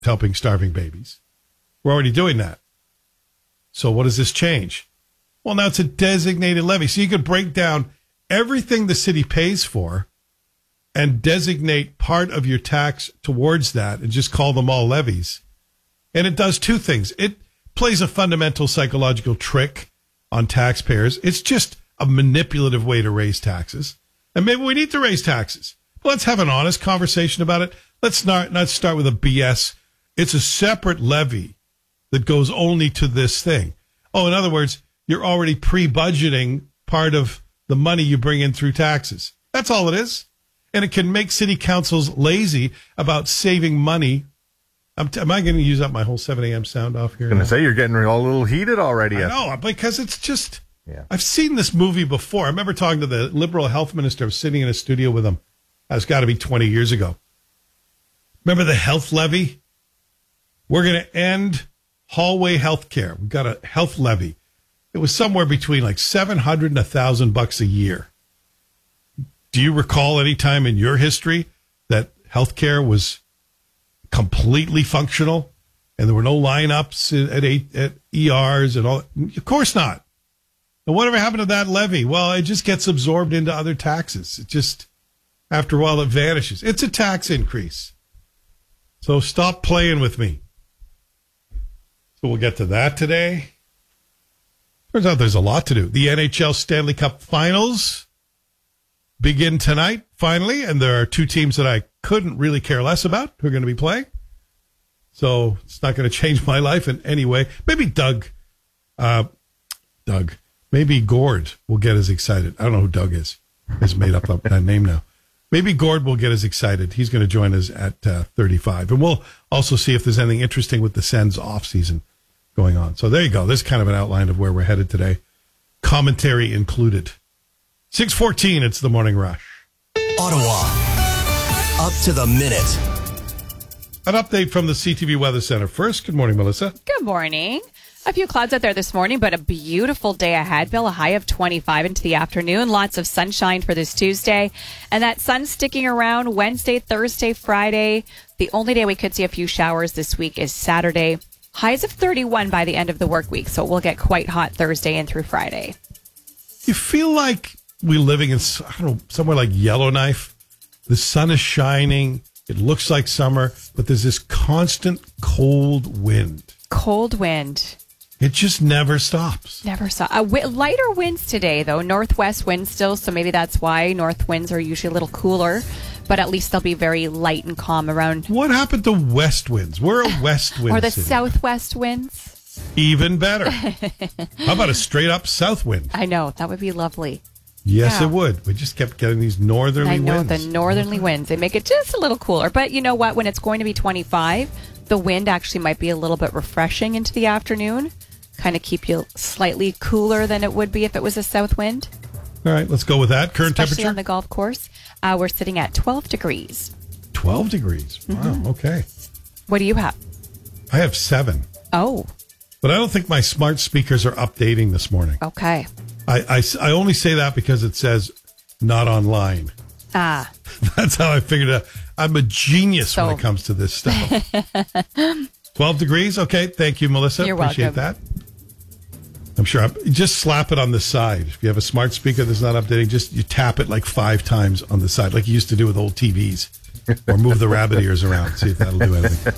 helping starving babies. We're already doing that. So what does this change? Well, now it's a designated levy. So you could break down everything the city pays for and designate part of your tax towards that and just call them all levies. And it does two things. It plays a fundamental psychological trick on taxpayers. It's just a manipulative way to raise taxes. And maybe we need to raise taxes. Let's have an honest conversation about it. Let's not start with a BS. It's a separate levy that goes only to this thing. Oh, in other words, you're already pre-budgeting part of the money you bring in through taxes. That's all it is. And it can make city councils lazy about saving money. Am I going to use up my whole 7 a.m. sound off here? I was going to say, you're getting a little heated already. I know, because it's just, yeah. I've seen this movie before. I remember talking to the Liberal health minister. I was sitting in a studio with him. That's got to be 20 years ago. Remember the health levy? We're going to end hallway health care. We've got a health levy. It was somewhere between like $700 and $1,000 a year. Do you recall any time in your history that health care was completely functional and there were no lineups at ERs and all? Of course not. And whatever happened to that levy? Well, it just gets absorbed into other taxes. It just, after a while, it vanishes. It's a tax increase. So stop playing with me. So we'll get to that today. Turns out there's a lot to do. The NHL Stanley Cup Finals begin tonight, finally, and there are two teams that I couldn't really care less about who are going to be playing. So it's not going to change my life in any way. Maybe maybe Gord will get as excited. I don't know who Doug is. He's made up that name now. Maybe Gord will get as excited. He's going to join us at 35. And we'll also see if there's anything interesting with the Sens off-season going on. So there you go. This is kind of an outline of where we're headed today. Commentary included. 6:14, it's the Morning Rush. Ottawa, up to the minute. An update from the CTV Weather Center. First, good morning, Melissa. Good morning. A few clouds out there this morning, but a beautiful day ahead, Bill. A high of 25 into the afternoon. Lots of sunshine for this Tuesday. And that sun sticking around Wednesday, Thursday, Friday. The only day we could see a few showers this week is Saturday. Highs of 31 by the end of the work week, so it will get quite hot Thursday and through Friday. You feel like we're living in, somewhere like Yellowknife. The sun is shining. It looks like summer, but there's this constant cold wind. Cold wind. It just never stops. Never stops. Lighter winds today, though. Northwest winds still, so maybe that's why north winds are usually a little cooler. But at least they'll be very light and calm around. What happened to west winds? We're a west wind Or the city. southwest winds. Even better. How about a straight up south wind? I know. That would be lovely. Yes, It would. We just kept getting these northerly winds. I know, the northerly winds. They make it just a little cooler. But you know what? When it's going to be 25, the wind actually might be a little bit refreshing into the afternoon. Kind of keep you slightly cooler than it would be if it was a south wind. All right, let's go with that. Current Especially temperature? on the golf course. We're sitting at 12 degrees. 12 degrees? Mm-hmm. Wow, okay. What do you have? I have 7. Oh. But I don't think my smart speakers are updating this morning. Okay. I only say that because it says not online. Ah. That's how I figured out. I'm a genius when it comes to this stuff. 12 degrees? Okay, thank you, Melissa. You're Appreciate welcome. that. I'm sure. Just slap it on the side. If you have a smart speaker that's not updating, just you tap it like 5 times on the side, like you used to do with old TVs. Or move the rabbit ears around. See if that'll do anything.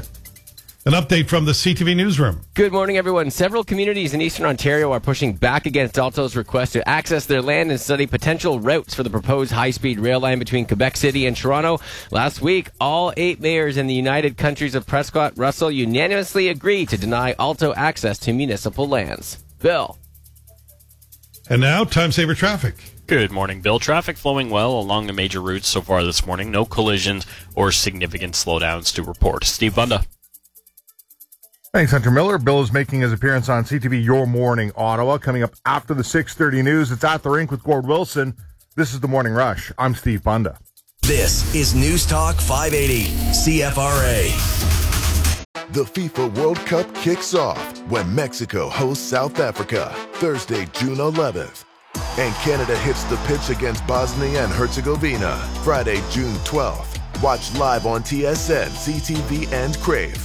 An update from the CTV newsroom. Good morning, everyone. Several communities in Eastern Ontario are pushing back against Alto's request to access their land and study potential routes for the proposed high-speed rail line between Quebec City and Toronto. Last week, all 8 mayors in the United Countries of Prescott Russell unanimously agreed to deny Alto access to municipal lands. Bill. And now, time saver traffic. Good morning, Bill. Traffic flowing well along the major routes so far this morning. No collisions or significant slowdowns to report. Steve Bunda. Thanks, Hunter Miller. Bill is making his appearance on CTV Your Morning Ottawa. Coming up after the 6:30 news, it's At the Rink with Gord Wilson. This is The Morning Rush. I'm Steve Bunda. This is News Talk 580, CFRA. The FIFA World Cup kicks off when Mexico hosts South Africa, Thursday, June 11th. And Canada hits the pitch against Bosnia and Herzegovina, Friday, June 12th. Watch live on TSN, CTV, and Crave.